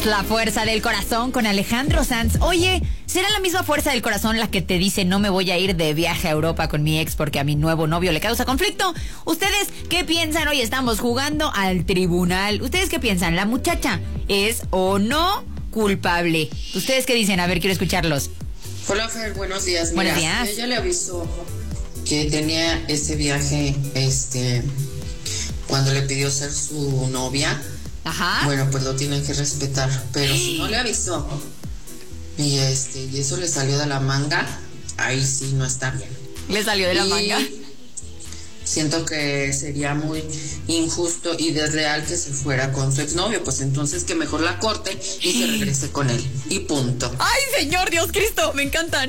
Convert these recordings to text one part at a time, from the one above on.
Es la fuerza del corazón con Alejandro Sanz. Oye, ¿será la misma fuerza del corazón la que te dice no me voy a ir de viaje a Europa con mi ex porque a mi nuevo novio le causa conflicto? ¿Ustedes qué piensan? Hoy estamos jugando al tribunal. ¿Ustedes qué piensan? ¿La muchacha es o no culpable? ¿Ustedes qué dicen? A ver, quiero escucharlos. Hola Fer, buenos días. Mira, buenos días. Ella le avisó que tenía ese viaje, cuando le pidió ser su novia. Ajá. Bueno, pues lo tienen que respetar, pero si no le avisó y eso le salió de la manga, ahí sí no está bien. Le salió de la manga. Siento que sería muy injusto y desleal que se fuera con su exnovio, pues entonces que mejor la corte y se regrese con él. Y punto. ¡Ay, Señor Dios Cristo! Me encantan.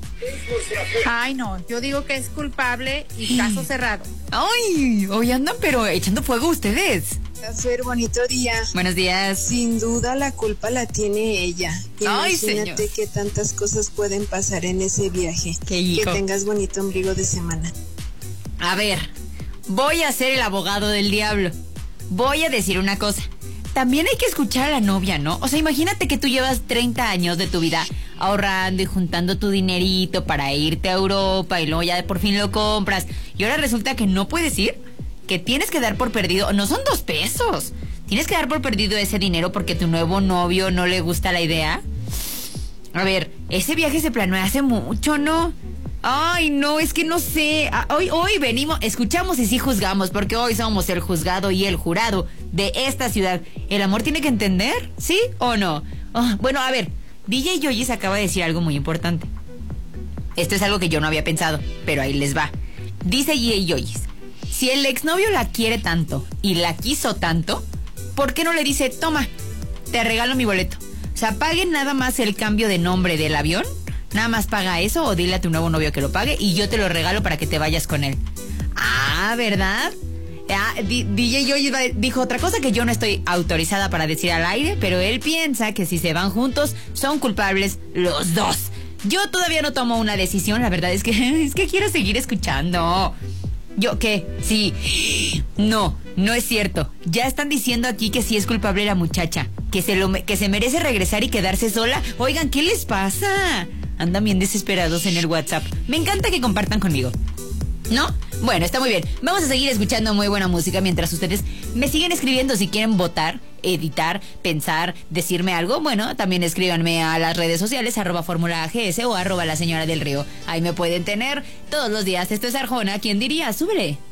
Ay, no, yo digo que es culpable y caso cerrado. ¡Ay! Hoy andan pero echando fuego ustedes. Fer, bonito día. Buenos días. Sin duda la culpa la tiene ella. Ay, imagínate que tantas cosas pueden pasar en ese viaje. Qué hijo. Que tengas bonito ombligo de semana. A ver, voy a ser el abogado del diablo. Voy a decir una cosa. También hay que escuchar a la novia, ¿no? O sea, imagínate que tú llevas 30 años de tu vida ahorrando y juntando tu dinerito para irte a Europa y luego ya por fin lo compras. Y ahora resulta que no puedes ir, que tienes que dar por perdido. No son 2 pesos. Tienes que dar por perdido ese dinero porque tu nuevo novio no le gusta la idea. A ver, ese viaje se planeó hace mucho, ¿no? Ay, no, es que no sé. Hoy venimos, escuchamos y sí juzgamos, porque hoy somos el juzgado y el jurado de esta ciudad. ¿El amor tiene que entender? ¿Sí o no? Bueno, a ver, DJ Yoyis acaba de decir algo muy importante. Esto es algo que yo no había pensado, pero ahí les va. Dice DJ Yoyis, si el exnovio la quiere tanto y la quiso tanto, ¿por qué no le dice, toma, te regalo mi boleto? O sea, paguen nada más el cambio de nombre del avión. Nada más paga eso o dile a tu nuevo novio que lo pague y yo te lo regalo para que te vayas con él. Ah, ¿verdad? DJ Yoyi dijo otra cosa que yo no estoy autorizada para decir al aire, pero él piensa que si se van juntos son culpables los dos. Yo todavía no tomo una decisión, la verdad es que quiero seguir escuchando. ¿Yo qué? Sí. No es cierto. Ya están diciendo aquí que sí es culpable la muchacha, que se merece regresar y quedarse sola. Oigan, ¿qué les pasa? Andan bien desesperados en el WhatsApp. Me encanta que compartan conmigo, ¿no? Bueno, está muy bien. Vamos a seguir escuchando muy buena música mientras ustedes me siguen escribiendo. Si quieren votar, editar, pensar, decirme algo, bueno, también escríbanme a las redes sociales @formulaags o @la señora del río. Ahí me pueden tener todos los días. Esto es Arjona. ¿Quién diría? Súbele.